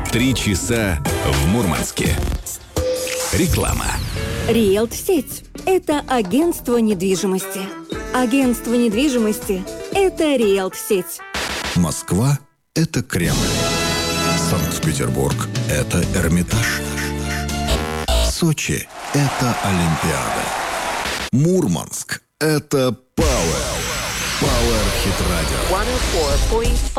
3 часа в Мурманске. Реклама. Риэлт-сеть – это агентство недвижимости. Агентство недвижимости – это Риэлт-сеть. Москва – это Кремль. Санкт-Петербург – это Эрмитаж. Сочи – это Олимпиада. Мурманск – это Пауэр. Пауэр Хит Радио. 104.5